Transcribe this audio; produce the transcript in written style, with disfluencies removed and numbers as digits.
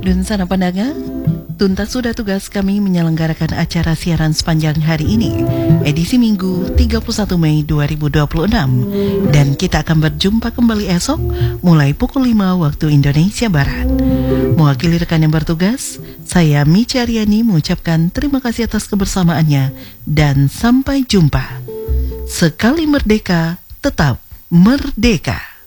Dan sana pendengar, tuntas sudah tugas kami menyelenggarakan acara siaran sepanjang hari ini, edisi Minggu 31 Mei 2026. Dan kita akan berjumpa kembali esok mulai pukul 5 waktu Indonesia Barat. Mewakili rekan yang bertugas, saya Micha Aryani mengucapkan terima kasih atas kebersamaannya dan sampai jumpa. Sekali merdeka, tetap merdeka.